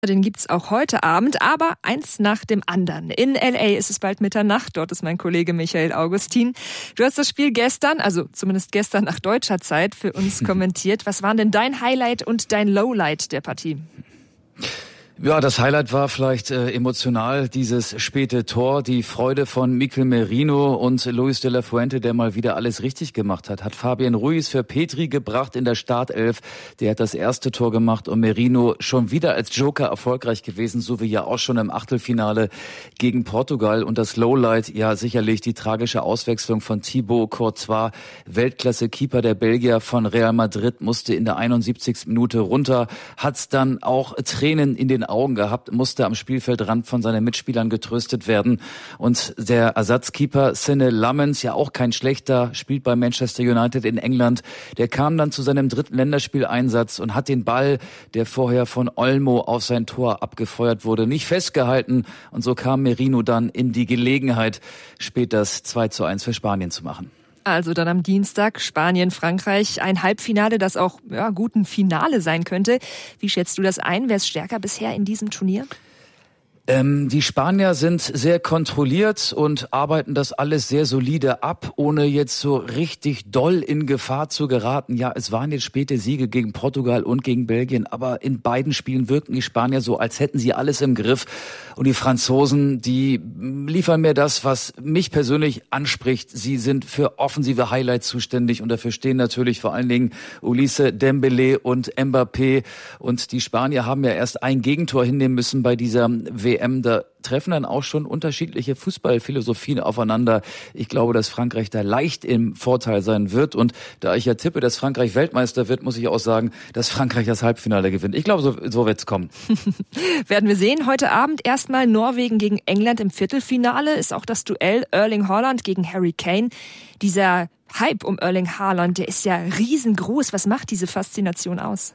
Den gibt's auch heute Abend, aber eins nach dem anderen. In L.A. ist es bald Mitternacht, dort ist mein Kollege Michael Augustin. Du hast das Spiel gestern, also zumindest gestern nach deutscher Zeit, für uns kommentiert. Was waren denn dein Highlight und dein Lowlight der Partie? Ja, das Highlight war vielleicht emotional dieses späte Tor, die Freude von Mikel Merino und Luis de la Fuente, der mal wieder alles richtig gemacht hat. Hat Fabian Ruiz für Petri gebracht in der Startelf. Der hat das erste Tor gemacht und Merino schon wieder als Joker erfolgreich gewesen, so wie ja auch schon im Achtelfinale gegen Portugal. Und das Lowlight, ja sicherlich die tragische Auswechslung von Thibaut Courtois, Weltklasse-Keeper der Belgier von Real Madrid, musste in der 71. Minute runter, hat dann auch Tränen in den Augen gehabt, musste am Spielfeldrand von seinen Mitspielern getröstet werden. Und der Ersatzkeeper Senne Lammens, ja auch kein schlechter, spielt bei Manchester United in England, der kam dann zu seinem dritten Länderspieleinsatz und hat den Ball, der vorher von Olmo auf sein Tor abgefeuert wurde, nicht festgehalten. Und so kam Merino dann in die Gelegenheit, später das 2:1 für Spanien zu machen. Also dann am Dienstag Spanien-Frankreich, ein Halbfinale, das auch gut ein Finale sein könnte. Wie schätzt du das ein? Wer ist stärker bisher in diesem Turnier? Die Spanier sind sehr kontrolliert und arbeiten das alles sehr solide ab, ohne jetzt so richtig doll in Gefahr zu geraten. Ja, es waren jetzt späte Siege gegen Portugal und gegen Belgien, aber in beiden Spielen wirken die Spanier so, als hätten sie alles im Griff. Und die Franzosen, die liefern mir das, was mich persönlich anspricht. Sie sind für offensive Highlights zuständig und dafür stehen natürlich vor allen Dingen Ulisse, Dembélé und Mbappé. Und die Spanier haben ja erst ein Gegentor hinnehmen müssen bei dieser WM. Da treffen dann auch schon unterschiedliche Fußballphilosophien aufeinander. Ich glaube, dass Frankreich da leicht im Vorteil sein wird. Und da ich ja tippe, dass Frankreich Weltmeister wird, muss ich auch sagen, dass Frankreich das Halbfinale gewinnt. Ich glaube, so wird's kommen. Werden wir sehen. Heute Abend erstmal Norwegen gegen England im Viertelfinale. Ist auch das Duell Erling Haaland gegen Harry Kane. Dieser Hype um Erling Haaland, der ist ja riesengroß. Was macht diese Faszination aus?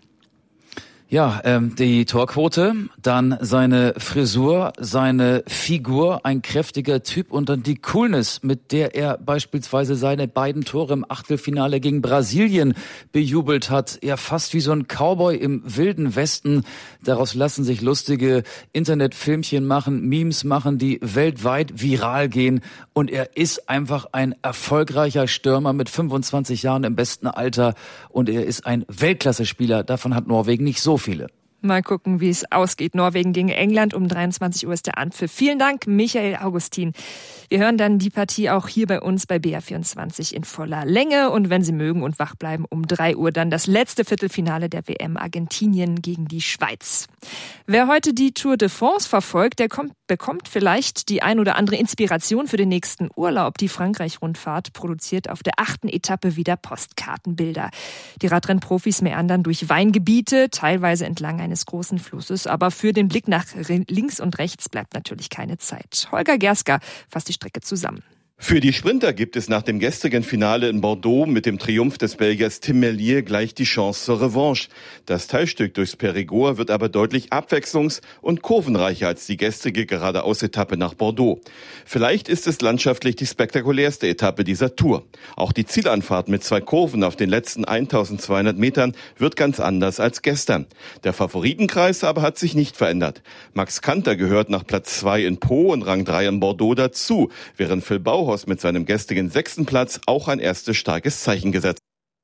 Ja, die Torquote, dann seine Frisur, seine Figur, ein kräftiger Typ und dann die Coolness, mit der er beispielsweise seine beiden Tore im Achtelfinale gegen Brasilien bejubelt hat. Ja, fast wie so ein Cowboy im wilden Westen. Daraus lassen sich lustige Internetfilmchen machen, Memes machen, die weltweit viral gehen. Und er ist einfach ein erfolgreicher Stürmer mit 25 Jahren im besten Alter. Und er ist ein Weltklasse-Spieler. Davon hat Norwegen nicht so viele. Mal gucken, wie es ausgeht. Norwegen gegen England. Um 23 Uhr ist der Anpfiff. Vielen Dank, Michael Augustin. Wir hören dann die Partie auch hier bei uns bei BR24 in voller Länge. Und wenn Sie mögen und wach bleiben, um 3 Uhr dann das letzte Viertelfinale der WM Argentinien gegen die Schweiz. Wer heute die Tour de France verfolgt, der bekommt vielleicht die ein oder andere Inspiration für den nächsten Urlaub. Die Frankreich-Rundfahrt produziert auf der 8. Etappe wieder Postkartenbilder. Die Radrennprofis meandern durch Weingebiete, teilweise entlang eines großen Flusses. Aber für den Blick nach links und rechts bleibt natürlich keine Zeit. Holger Gerska fasst die Strecke zusammen. Für die Sprinter gibt es nach dem gestrigen Finale in Bordeaux mit dem Triumph des Belgiers Tim Merlier gleich die Chance zur Revanche. Das Teilstück durchs Périgord wird aber deutlich abwechslungs- und kurvenreicher als die gestrige Geradeaus-Etappe nach Bordeaux. Vielleicht ist es landschaftlich die spektakulärste Etappe dieser Tour. Auch die Zielanfahrt mit 2 Kurven auf den letzten 1200 Metern wird ganz anders als gestern. Der Favoritenkreis aber hat sich nicht verändert. Max Kanter gehört nach Platz 2 in Pau und Rang 3 in Bordeaux dazu, während Phil Bauhaus mit seinem gestrigen 6. Platz auch ein erstes starkes Zeichen gesetzt.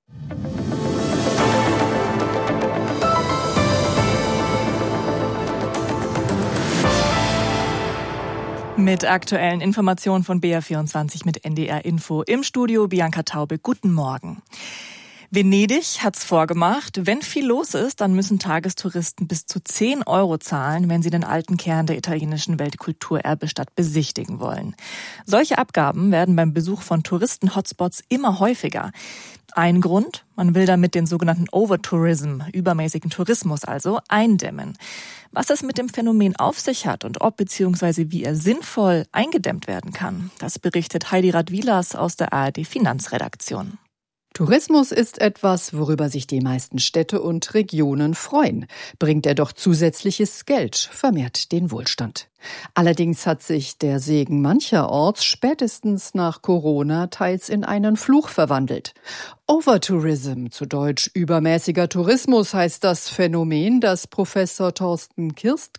Mit aktuellen Informationen von BR24 mit NDR Info im Studio Bianca Taube. Guten Morgen. Venedig hat's vorgemacht. Wenn viel los ist, dann müssen Tagestouristen bis zu 10 € zahlen, wenn sie den alten Kern der italienischen Weltkulturerbestadt besichtigen wollen. Solche Abgaben werden beim Besuch von Touristen-Hotspots immer häufiger. Ein Grund, man will damit den sogenannten Overtourism, übermäßigen Tourismus also, eindämmen. Was es mit dem Phänomen auf sich hat und ob bzw. wie er sinnvoll eingedämmt werden kann, das berichtet Heidi Radwilas aus der ARD Finanzredaktion. Tourismus ist etwas, worüber sich die meisten Städte und Regionen freuen. Bringt er doch zusätzliches Geld, vermehrt den Wohlstand. Allerdings hat sich der Segen mancherorts spätestens nach Corona teils in einen Fluch verwandelt. Overtourism, zu Deutsch übermäßiger Tourismus, heißt das Phänomen, das Professor Thorsten Kirst